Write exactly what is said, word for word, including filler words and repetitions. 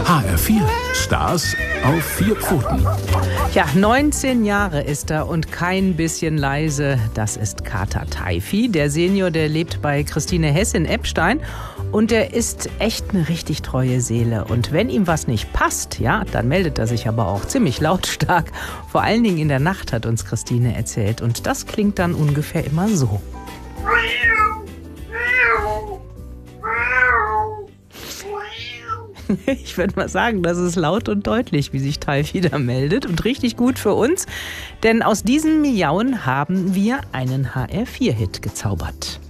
H R vier, Stars auf vier Pfoten. Ja, neunzehn Jahre ist er und kein bisschen leise. Das ist Kater Teifi. Der Senior, der lebt bei Christine Hess in Eppstein. Und der ist echt eine richtig treue Seele. Und wenn ihm was nicht passt, ja, dann meldet er sich aber auch ziemlich lautstark. Vor allen Dingen in der Nacht, hat uns Christine erzählt. Und das klingt dann ungefähr immer so. Ich würde mal sagen, das ist laut und deutlich, wie sich Teifi da meldet. Und richtig gut für uns, denn aus diesen Miauen haben wir einen H R vier Hit gezaubert.